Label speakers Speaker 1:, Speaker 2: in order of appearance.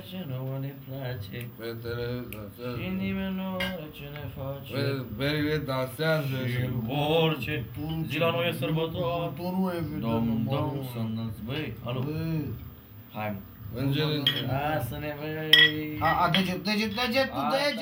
Speaker 1: ce nouă ne place.
Speaker 2: Fetele
Speaker 1: Și
Speaker 2: dansează.
Speaker 1: nimeni nu are ce ne face.
Speaker 2: Berile dansează
Speaker 1: Și
Speaker 2: și
Speaker 1: orice zi la noi e sărbătoare.
Speaker 3: Turul e
Speaker 1: Dom, dom, să înălți. Băi, alo. Hai, mă.
Speaker 2: îngerii.
Speaker 1: Hai să ne vei.
Speaker 3: A, deget, deget, deget,
Speaker 1: Asta.
Speaker 3: deget.